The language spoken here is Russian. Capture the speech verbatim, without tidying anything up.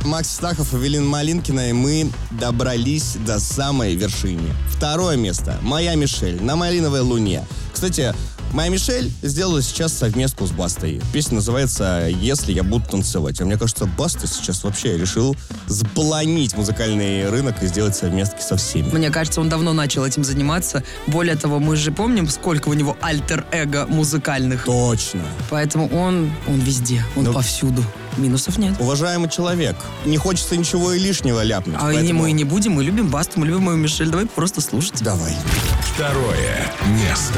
Макс Стахов, Эвелина Малинкина, и мы добрались до самой вершины. Второе место. «Моя Мишель» на «Малиновой луне». Кстати, «Моя Мишель» сделала сейчас совместку с Бастой. Песня называется «Если я буду танцевать». А мне кажется, Баста сейчас вообще решил заполонить музыкальный рынок и сделать совместки со всеми. Мне кажется, он давно начал этим заниматься. Более того, мы же помним, сколько у него альтер-эго музыкальных. Точно. Поэтому он, он везде, он Ну, повсюду. Минусов нет. Уважаемый человек, не хочется ничего и лишнего ляпнуть. А поэтому... мы и не будем, мы любим Басту, мы любим мою Мишель. Давай просто слушать. Давай. Второе место.